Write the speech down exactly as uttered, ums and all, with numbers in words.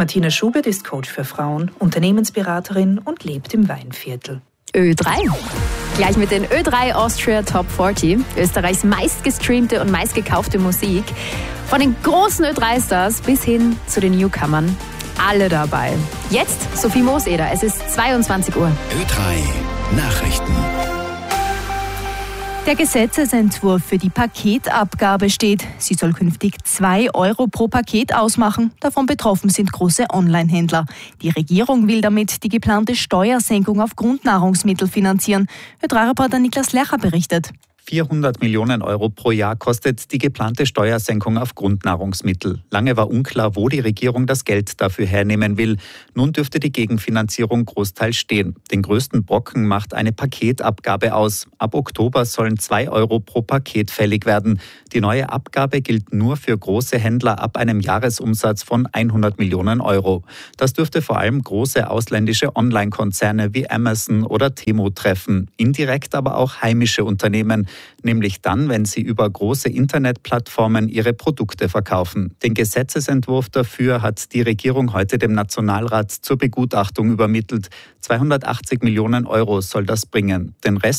Martina Schubert ist Coach für Frauen, Unternehmensberaterin und lebt im Weinviertel. Ö drei. Gleich mit den Ö drei Austria Top vierzig, Österreichs meistgestreamte und meistgekaufte Musik. Von den großen Ö drei Stars bis hin zu den Newcomern. Alle dabei. Jetzt Sophie Mooseder, es ist zweiundzwanzig Uhr. Ö drei Nachrichten. Der Gesetzesentwurf für die Paketabgabe steht. Sie soll künftig zwei Euro pro Paket ausmachen. Davon betroffen sind große Onlinehändler. Die Regierung will damit die geplante Steuersenkung auf Grundnahrungsmittel finanzieren. Ö drei Reporter Niklas Lercher berichtet. vierhundert Millionen Euro pro Jahr kostet die geplante Steuersenkung auf Grundnahrungsmittel. Lange war unklar, wo die Regierung das Geld dafür hernehmen will. Nun dürfte die Gegenfinanzierung großteils stehen. Den größten Brocken macht eine Paketabgabe aus. Ab Oktober sollen zwei Euro pro Paket fällig werden. Die neue Abgabe gilt nur für große Händler ab einem Jahresumsatz von hundert Millionen Euro. Das dürfte vor allem große ausländische Online-Konzerne wie Amazon oder Temu treffen. Indirekt aber auch heimische Unternehmen. Nämlich dann, wenn sie über große Internetplattformen ihre Produkte verkaufen. Den Gesetzesentwurf dafür hat die Regierung heute dem Nationalrat zur Begutachtung übermittelt. zweihundertachtzig Millionen Euro soll das bringen. Den Rest